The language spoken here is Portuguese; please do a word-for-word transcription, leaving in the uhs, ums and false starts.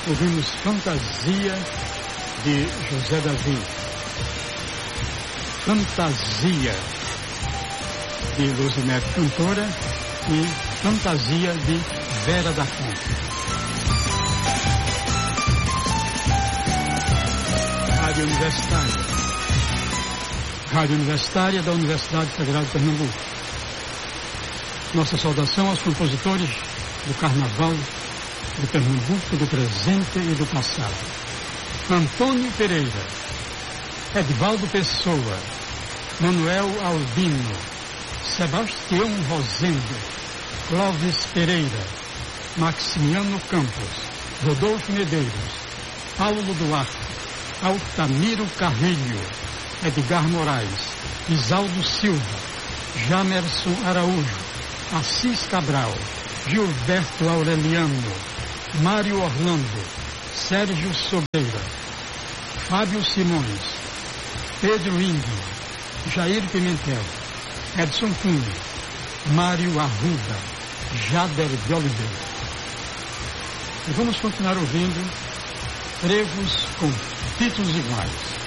ouvimos Fantasia de José Davi, Fantasia de Luzinete Cantora e Fantasia de Vera da Fonte. Rádio Universitária, Rádio Universitária da Universidade Federal de Pernambuco. Nossa saudação aos compositores do Carnaval de Pernambuco, do presente e do passado. Antônio Pereira, Edvaldo Pessoa, Manuel Albino, Sebastião Rosendo, Clóvis Pereira, Maximiano Campos, Rodolfo Medeiros, Paulo Duarte, Altamiro Carrilho, Edgar Moraes, Isaldo Silva, Jamerson Araújo, Assis Cabral, Gilberto Aureliano, Mário Orlando, Sérgio Sobreira, Fábio Simões, Pedro Índio, Jair Pimentel, Edson Cunha, Mário Arruda, Jader de Oliveira. E vamos continuar ouvindo trevos com títulos iguais.